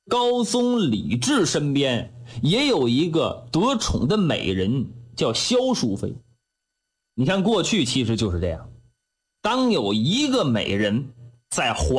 高宗李治身边也有一个得宠的美人，叫萧淑妃。你看过去其实就是这样，当有一个美人在